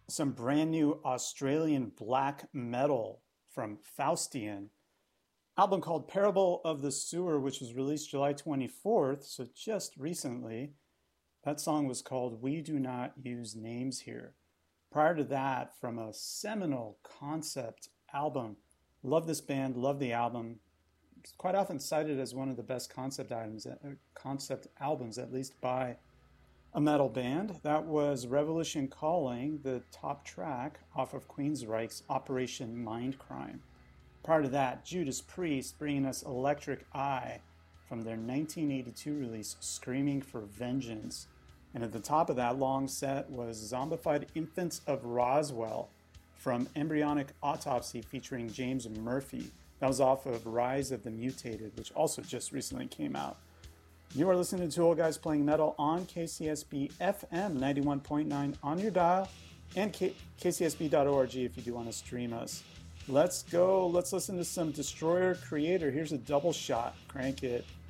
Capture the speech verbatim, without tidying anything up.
some brand new Australian black metal from Faustian. Album called Parable of the Sewer, which was released July twenty-fourth, so just recently. That song was called We Do Not Use Names Here. Prior to that, from a seminal concept album. Love this band, love the album. It's quite often cited as one of the best concept items, concept albums, at least by a metal band. That was Revolution Calling, the top track off of Queensryche's Operation Mindcrime. Prior to that, Judas Priest bringing us Electric Eye from their nineteen eighty-two release Screaming for Vengeance. And at the top of that long set was Zombified Infants of Roswell from Embryonic Autopsy featuring James Murphy. That was off of Rise of the Mutated, which also just recently came out. You are listening to Two Old Guys Playing Metal on K C S B F M ninety-one point nine on your dial and K- kcsb dot org if you do want to stream us. Let's go. Let's listen to some Destroyer Creator. Here's a double shot. Crank it.